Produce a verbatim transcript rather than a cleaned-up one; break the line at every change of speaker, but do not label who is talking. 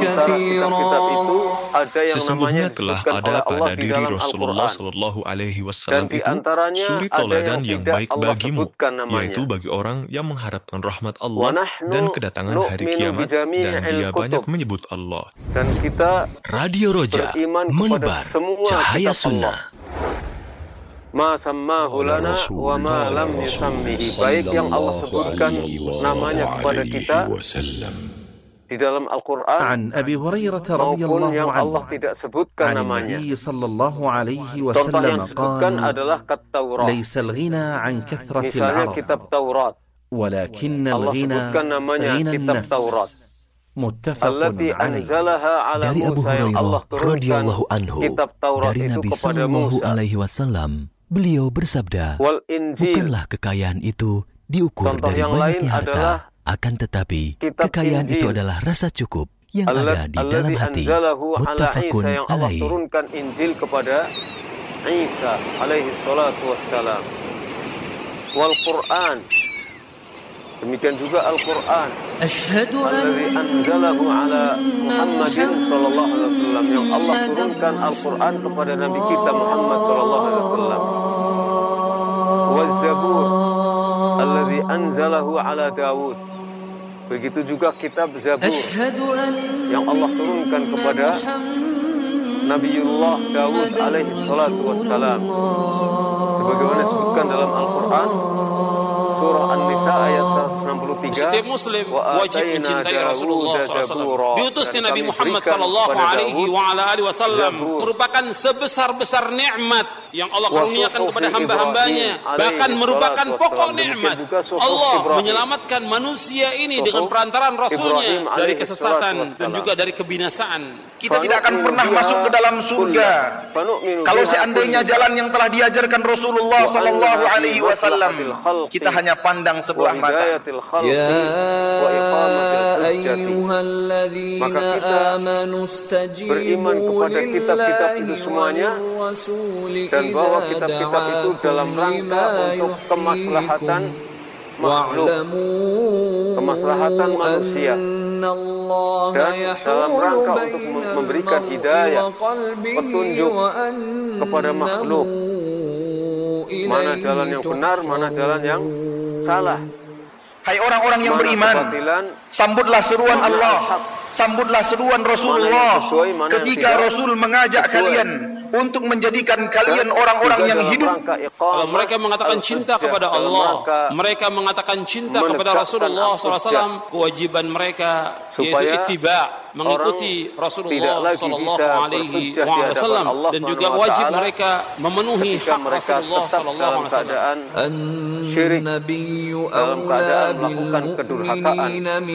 kitab-kitab itu ada yang
Sesungguhnya
namanya
telah
disebutkan
ada
oleh Allah
pada
di
diri
dalam
Rasulullah
Al-Quran.
Shallallahu Alaihi
Dan
Wasallam
di
itu
antaranya
suri
ada
toladan
yang
yang
tidak
baik
Allah
bagimu,
sebutkan namanya.
yaitu bagi orang yang mengharapkan rahmat
Wa
Allah dan
nahnu
kedatangan hari
nu'minu
kiamat, dan
bijami'il
dia banyak
kutub.
menyebut Allah.
Dan kita
Radio Roja,
beriman kepada
menebar
semua
cahaya
kitab
sunnah.
Allah. Ma sammahu lana wa ma lam yusammihi. Baik yang Allah sebutkan namanya kepada kita di dalam Al-Quran
عن أبي هريرة رضي
maupun
الله
yang Allah
عنه
tidak sebutkan
عن
namanya.
النبي صلى الله عليه
Contoh yang
وسلم
disebutkan
قال
adalah Kat-Taurat.
ليس الغنى عن كثرة
Misalnya
العرب
kitab Taurat.
ولكن
Allah
الغنى
sebutkan namanya
غنى
kitab Taurat.
النفس متفق
Allati
عليه.
anzalaha ala
Dari Abu
Musa yang Allah
Hurairah
turunkan
radhiyallahu anhu,
kitab Taurat
dari
itu
Nabi
kepada
Sallallahu
Musa.
Alaihi Wasallam, beliau bersabda,
Wal Injil.
bukanlah kekayaan itu diukur
Contoh
dari
yang lain
banyaknya
adalah
harta, akan tetapi
kitab
kekayaan
Injil.
itu adalah rasa cukup yang ada di dalam
Alladzi
hati.
anzalahu ala
Muttafaqun
Isa yang Allah
alaih.
turunkan Injil kepada Isa alaihi salatu wassalam. Wal Quran. Demikian juga Al-Quran.
Asyhadu
Alladzi anzalahu ala Muhammadin sallallahu alaihi wasallam yang Allah turunkan Al-Quran kepada Nabi kita Muhammad sallallahu alaihi wasallam. Waz Zabur alladzi anzalahu ala Daud. Begitu juga kitab Zabur yang Allah turunkan kepada Nabiullah Daud alaihi salatu wassalam. Sebagaimana disebutkan dalam Al-Quran surah An-Nisa ayat seratus enam puluh tiga.
Setiap muslim wajib mencintai Rasulullah shallallahu alaihi wasallam. Diutusnya Nabi Muhammad sallallahu alaihi wa ala alihi wasallam merupakan sebesar-besar nikmat yang Allah karuniakan kepada hamba-hambanya, bahkan merupakan pokok nikmat. Allah menyelamatkan manusia ini dengan perantaraan Rasulnya dari kesesatan dan juga dari kebinasaan.
Kita tidak akan pernah masuk ke dalam surga kalau seandainya jalan yang telah diajarkan Rasulullah sallallahu alaihi wasallam kita hanya pandang sebelah mata.
Ya ayyuhalladzina amanu istajibu
beriman kepada kitab-kitab itu semuanya dan bahwa kitab-kitab itu dalam rangka untuk kemaslahatan makhluk, kemaslahatan manusia, dan dalam rangka untuk memberikan hidayah, petunjuk kepada makhluk mana jalan yang benar, mana jalan yang salah.
Hai orang-orang yang beriman, sambutlah seruan Allah, sambutlah seruan Rasulullah ketika Rasul mengajak kalian untuk menjadikan kalian orang-orang yang hidup.
Kalau mereka mengatakan cinta kepada Allah, mereka mengatakan cinta kepada Rasulullah shallallahu alaihi wasallam, kewajiban mereka yaitu ittiba, mengikuti Rasulullah shallallahu alaihi wasallam, dan juga wajib mereka memenuhi hak Rasulullah shallallahu alaihi wasallam.
Syirik, dalam keadaan melakukan kedurhakaan.